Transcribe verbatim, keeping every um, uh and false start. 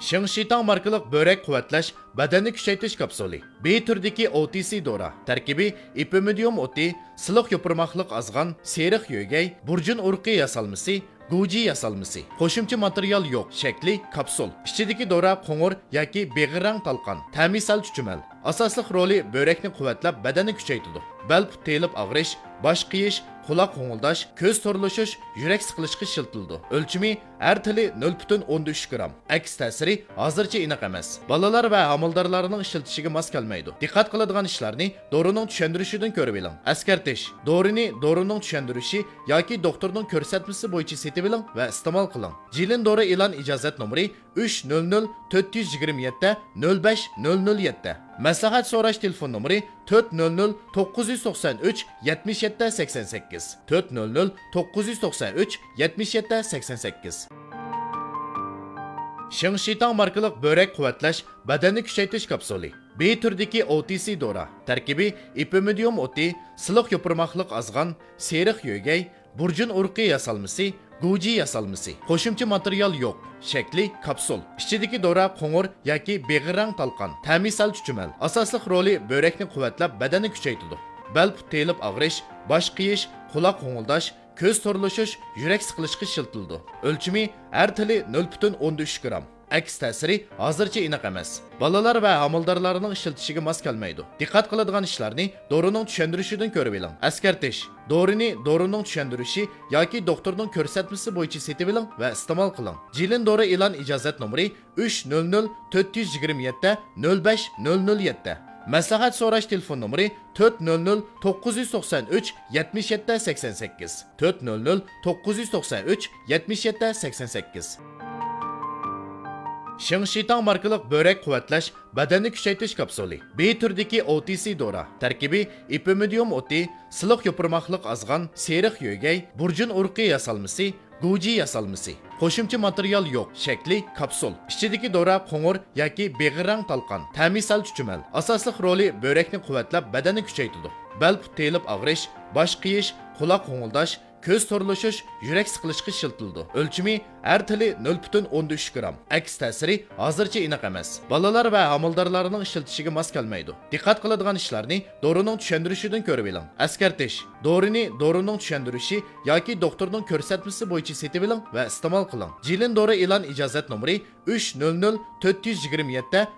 Shengshitang markalik börek quvvatlash, badanni kuchaytirish kapsuli. B turdagi O T C dora. Tarkibi ipimidium o'ti, siliq yopirmoqliq azg'an, seriq yo'gay, burjun urqi yasalmasi, Guji yasalmasi. Qo'shimcha material yo'q. Shakli kapsul. Ichidagi dora qo'ng'ir yoki beg'irang talqon. Ta'misal chuchumal. Asosli roli börekni quvvatlab, badanni kuchaytiradi. Bel put telib og'rish, bosh qiyish, quloq qo'ng'ildash, ko'z to'rlashish, yurak siqilishga shiltildi. O'lchimi har tili nol butun o'n uch gram. Aks ta'siri hozircha aniq emas. Bolalar va amaldorlarning ishlatishiga mos kelmaydi. Diqqat qiladigan ishlarni dorining tushuntirishidan ko'rib oling. Askartish. Dorini dorining tushuntirishi yoki doktorning ko'rsatmasi bo'yicha setib oling va iste'mol qiling. Jilin dori e'lon ijozat nomeri uch nol nol to'rt yuz yigirma yetti nol besh nol nol yetti. Maslahat so'rash telefon nomeri to'rt nol nol to'qqiz yuz to'qson uch yetmish yetti sakson sakkiz to'rt nol nol to'qqiz yuz to'qson uch yetmish yetti sakson sakkiz. Shengshitang markalik börek quvvatlash, badanni kuchaytirish kapsuli. B turdagi O T C dora. Tarkibi ipimidium o'ti, siliq yopirmoqliq azg'an, seriq yo'gay, burjun urqi yasalmasi, Guji yasalmasi. Qo'shimcha material yo'q. Shakli kapsul. Ichidagi dora qo'ng'ir yoki beg'irang talqon. Ta'misal chuchumal. Asosli roli börekni quvvatlab, badanni kuchaytiradi. Bel put telib og'rish, bosh qiyish, quloq qo'ng'ildash, ko'z to'rlashish, yurak siqilishga shiltildi. O'lchimi har tili nol butun o'n uch gram. Aks ta'siri hozircha aniq emas. Bolalar va amaldorlarning ishlatishiga mos kelmaydi. Diqqat qiladigan ishlarni dorining tushuntirishidan ko'rib oling. Askartish. Dorini dorining tushuntirishi yoki doktorning ko'rsatmasi bo'yicha setib oling va iste'mol qiling. Jilin dori e'lon ijozat nomeri uch nol nol to'rt yuz yigirma yetti nol besh nol nol yetti. Maslahat so'rash telefon nomeri to'rt nol nol to'qqiz yuz to'qson uch yetmish yetti sakson sakkiz to'rt nol nol to'qqiz yuz to'qson uch yetmish yetti sakson sakkiz. Shengshitang markalik börek quvvatlash, badanni kuchaytirish kapsuli. B turdagi O T C dora. Tarkibi ipimidium o'ti, siliq yopirmoqliq azg'an, seriq yo'gay, burjun urqi yasalmasi, Guji yasalmasi. Qo'shimcha material yo'q. Shakli kapsul. Ichidagi dora qo'ng'ir yoki beg'irang talqon. Ta'misal chuchumal. Asosli roli börekni quvvatlab, badanni kuchaytiradi. Bel put telib og'rish, bosh qiyish, quloq qo'ng'ildash, ko'z to'rlashish, yurak siqilishga shiltildi. O'lchimi har tili nol butun o'n uch gram. Aks ta'siri hozircha aniq emas. Bolalar va amaldorlarning ishlatishiga mos kelmaydi. Diqqat qiladigan ishlarni dorining tushuntirishidan ko'rib oling. Askartish. Dorini dorining tushuntirishi yoki doktorning ko'rsatmasi bo'yicha setib oling va iste'mol qiling. Jilin dori e'lon ijozat nomeri uch nol nol to'rt yuz yigirma yetti